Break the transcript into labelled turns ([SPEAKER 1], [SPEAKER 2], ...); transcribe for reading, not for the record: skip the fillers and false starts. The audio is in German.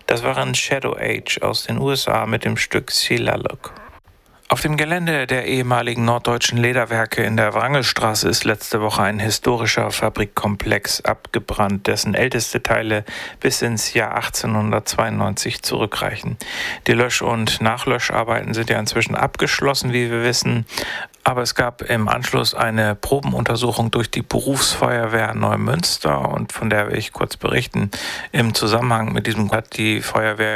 [SPEAKER 1] Das waren Shadow Age aus den USA mit dem Stück Silalok. Auf dem Gelände der ehemaligen norddeutschen Lederwerke in der Wrangelstraße ist letzte Woche ein historischer Fabrikkomplex abgebrannt, dessen älteste Teile bis ins Jahr 1892 zurückreichen. Die Lösch- und Nachlöscharbeiten sind ja inzwischen abgeschlossen, wie wir wissen. Aber es gab im Anschluss eine Probenuntersuchung durch die Berufsfeuerwehr Neumünster und von der will ich kurz berichten. Im Zusammenhang mit diesem hat die Feuerwehr